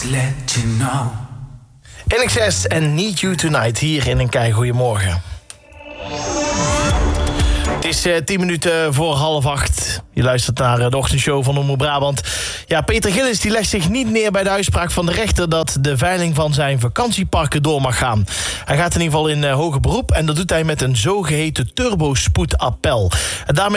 Let you know. NXS en Need You Tonight hier in een kei goeiemorgen. Het is 10 minuten voor 7:30. Je luistert naar de ochtendshow van Omroep Brabant. Ja, Peter Gillis die legt zich niet neer bij de uitspraak van de rechter dat de veiling van zijn vakantieparken door mag gaan. Hij gaat in ieder geval in hoger beroep en dat doet hij met een zogeheten turbospoedappel. En daarmee